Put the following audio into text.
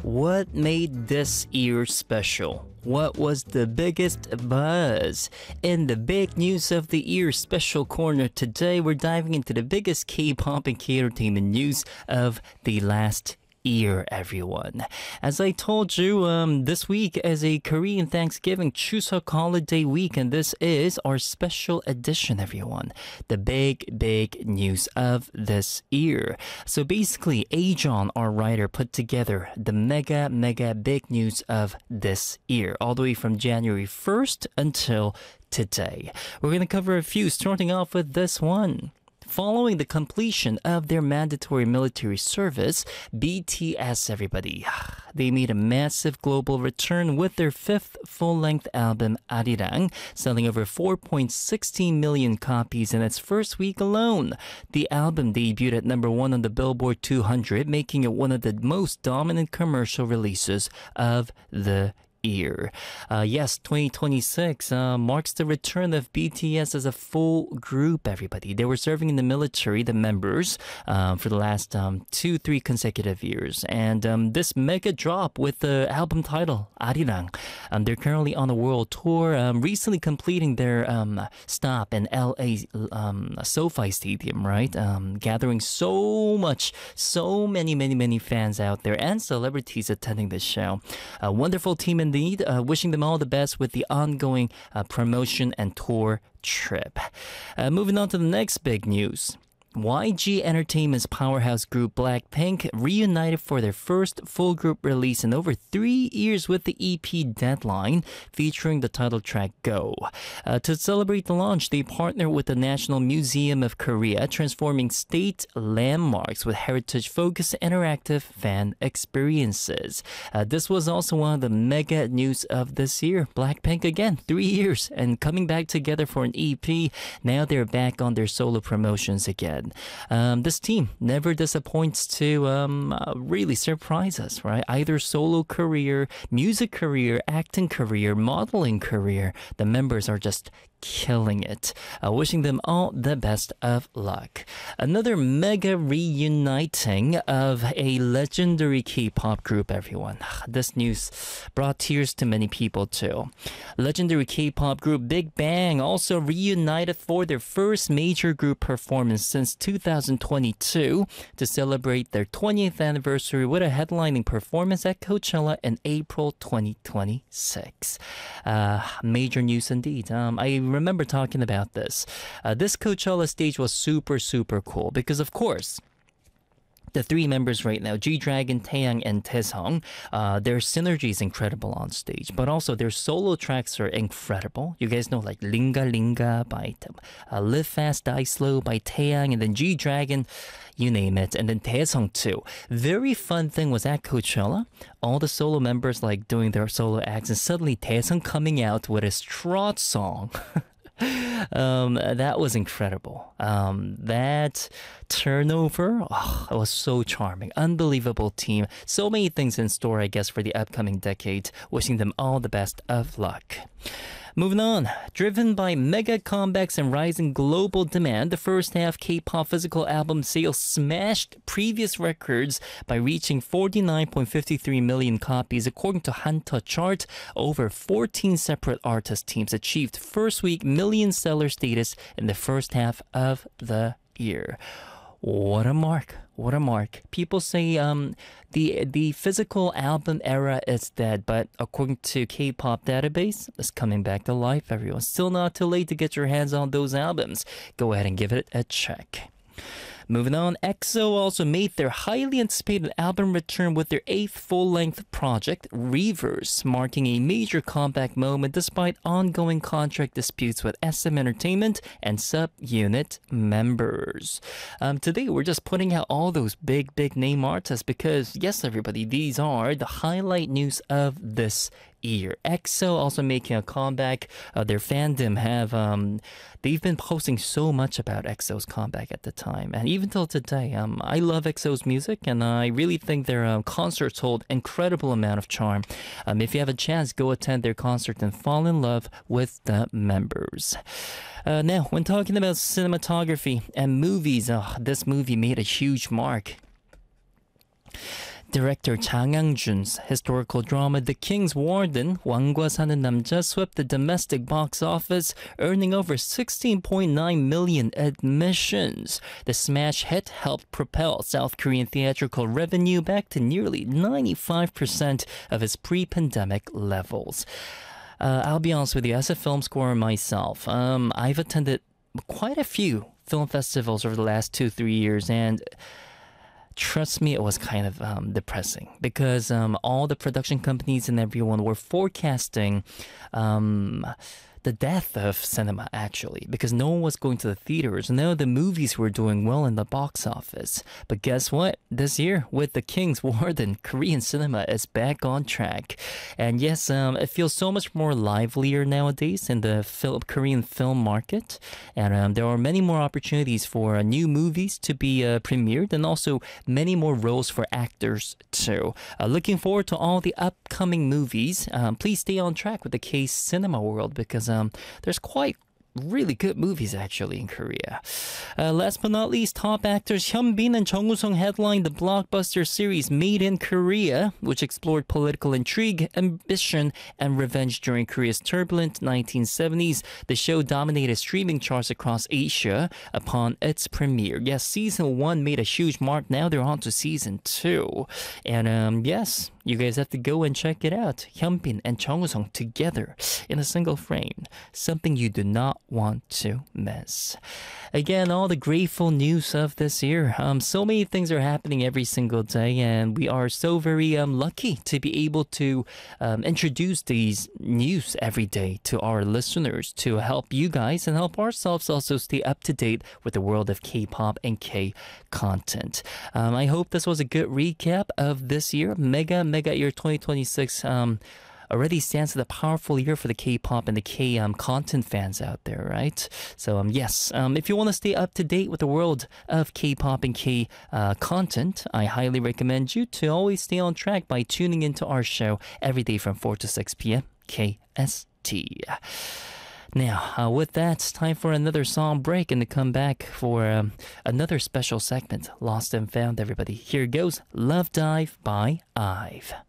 What made this year special? What was the biggest buzz? In the big news of the year special corner today, we're diving into the biggest K-pop and K-entertainment news of the last year, everyone. As I told you, this week is a Korean Thanksgiving Chuseok holiday week, and this is our special edition, everyone. The big news of this year. So basically, Ajon, our writer, put together the mega big news of this year, all the way from January 1st until today. We're going to cover a few, starting off with this one. Following the completion of their mandatory military service, BTS, everybody, they made a massive global return with their fifth full-length album, Arirang, selling over 4.16 million copies in its first week alone. The album debuted at number 1 on the Billboard 200, making it one of the most dominant commercial releases of the year. Yes, 2026 marks the return of BTS as a full group, everybody. They were serving in the military, the members, for the last 2-3 consecutive years. And this mega drop with the album title, Arirang. They're currently on a world tour, recently completing their stop in LA SoFi Stadium, right? Gathering so many fans out there and celebrities attending this show. A wonderful team indeed. Wishing them all the best with the ongoing promotion and tour trip. Moving on to the next big news. YG Entertainment's powerhouse group Blackpink reunited for their first full group release in over 3 years with the EP Deadline, featuring the title track Go. To celebrate the launch, they partnered with the National Museum of Korea, transforming state landmarks with heritage-focused interactive fan experiences. This was also one of the mega news of this year. Blackpink again, 3 years, and coming back together for an EP. Now they're back on their solo promotions again. This team never disappoints to really surprise us, right? Either solo career, music career, acting career, modeling career. The members are just killing it. Wishing them all the best of luck. Another mega reuniting of a legendary K-pop group, everyone. This news brought tears to many people too. Legendary K-pop group Big Bang also reunited for their first major group performance since 2022 to celebrate their 20th anniversary with a headlining performance at Coachella in April 2026. Major news indeed. I remember talking about this. This Coachella stage was super cool because, of course, the three members right now, G-Dragon, Taeyang, and Taesung, their synergy is incredible on stage, but also their solo tracks are incredible. You guys know, like Linga Linga by Live Fast, Die Slow by Taeyang, and then G-Dragon, you name it, and then Taesung too. Very fun thing was at Coachella, all the solo members like doing their solo acts, and suddenly Taesung coming out with his trot song. That was incredible. That turnover, it was so charming. Unbelievable team. So many things in store, I guess, for the upcoming decade. Wishing them all the best of luck. Moving on, driven by mega comebacks and rising global demand, the first half K-pop physical album sales smashed previous records by reaching 49.53 million copies. According to Hanta chart, over 14 separate artist teams achieved first week million seller status in the first half of the year. What a mark. What a mark. People say the physical album era is dead, but according to K-pop database, it's coming back to life, everyone. Still not too late to get your hands on those albums. Go ahead and give it a check. Moving on, EXO also made their highly anticipated album return with their 8th full-length project, Reverse, marking a major comeback moment despite ongoing contract disputes with SM Entertainment and sub-unit members. Today, we're just putting out all those big name artists because, yes, everybody, these are the highlight news of this year. EXO also making a comeback. Their fandom have they've been posting so much about EXO's comeback at the time, and even till today, I love EXO's music, and I really think their concerts hold incredible amount of charm. If you have a chance, go attend their concert and fall in love with the members. Now, when talking about cinematography and movies, this movie made a huge mark. Director Chang Yang-jun's historical drama The King's Warden, 왕과 사는 남자, swept the domestic box office, earning over 16.9 million admissions. The smash hit helped propel South Korean theatrical revenue back to nearly 95% of its pre-pandemic levels. I'll be honest with you, as a film scorer myself, I've attended quite a few film festivals over the last 2-3 years, and trust me, it was kind of depressing because all the production companies and everyone were forecasting the death of cinema, actually, because no one was going to the theaters. No, the movies were doing well in the box office. But guess what? This year, with The King's Warden, Korean cinema is back on track. And yes, it feels so much more livelier nowadays in the Korean film market. And there are many more opportunities for new movies to be premiered, and also many more roles for actors too. Looking forward to all the upcoming movies. Please stay on track with the K cinema world, because there's quite really good movies actually in Korea. Last but not least, top actors Hyunbin and Jung Woo-sung headlined the blockbuster series Made in Korea, which explored political intrigue, ambition, and revenge during Korea's turbulent 1970s. The show dominated streaming charts across Asia upon its premiere. Yes, season 1 made a huge mark. Now they're on to season 2. And yes, you guys have to go and check it out. Hyunbin and Jung Woo-sung together in a single frame. Something you do not want to miss. Again, all the grateful news of this year. So many things are happening every single day, and we are so very lucky to be able to introduce these news every day to our listeners to help you guys and help ourselves also stay up to date with the world of K-pop and K-content. I hope this was a good recap of this year. Mega Year 2026 already stands as a powerful year for the K-pop and the K-content fans out there, right? So yes, if you want to stay up to date with the world of K-pop and K-content, I highly recommend you to always stay on track by tuning into our show every day from 4 to 6 p.m. KST. Now, with that, it's time for another song break and to come back for another special segment, Lost and Found, everybody. Here goes Love Dive by IVE.